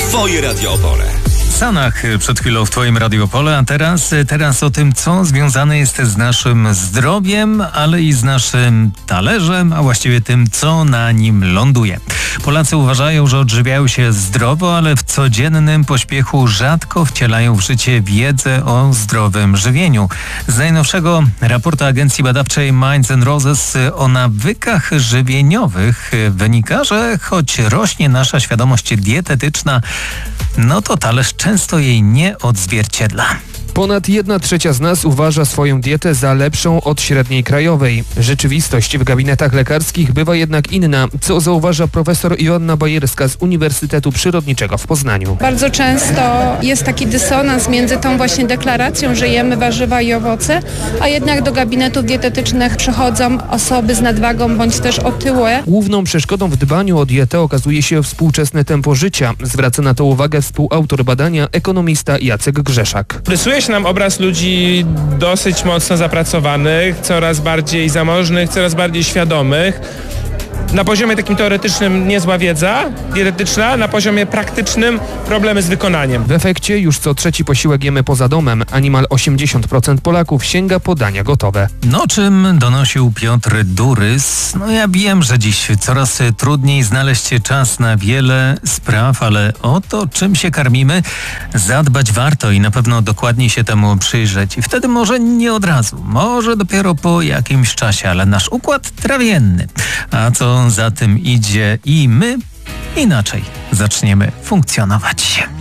Twoje Radio Opole. Sanach przed chwilą w Twoim Radio Opole, a teraz o tym, co związane jest z naszym zdrowiem, ale i z naszym talerzem, a właściwie tym, co na nim ląduje. Polacy uważają, że odżywiają się zdrowo, ale w codziennym pośpiechu rzadko wcielają w życie wiedzę o zdrowym żywieniu. Z najnowszego raportu agencji badawczej Minds & Roses o nawykach żywieniowych wynika, że choć rośnie nasza świadomość dietetyczna, no to talerz często jej nie odzwierciedla. Ponad 1/3 z nas uważa swoją dietę za lepszą od średniej krajowej. Rzeczywistość w gabinetach lekarskich bywa jednak inna, co zauważa profesor Joanna Bajerska z Uniwersytetu Przyrodniczego w Poznaniu. Bardzo często jest taki dysonans między tą właśnie deklaracją, że jemy warzywa i owoce, a jednak do gabinetów dietetycznych przychodzą osoby z nadwagą bądź też otyłe. Główną przeszkodą w dbaniu o dietę okazuje się współczesne tempo życia. Zwraca na to uwagę współautor badania, ekonomista Jacek Grzeszak. Rysuje się nam obraz ludzi dosyć mocno zapracowanych, coraz bardziej zamożnych, coraz bardziej świadomych. Na poziomie takim teoretycznym niezła wiedza dietetyczna, na poziomie praktycznym problemy z wykonaniem. W efekcie już co trzeci posiłek jemy poza domem, a niemal 80% Polaków sięga po dania gotowe. No, czym donosił Piotr Durys? No ja wiem, że dziś coraz trudniej znaleźć czas na wiele spraw, ale o to, czym się karmimy, zadbać warto i na pewno dokładnie się temu przyjrzeć. I wtedy może nie od razu, może dopiero po jakimś czasie, ale nasz układ trawienny, a co za tym idzie i my inaczej zaczniemy funkcjonować.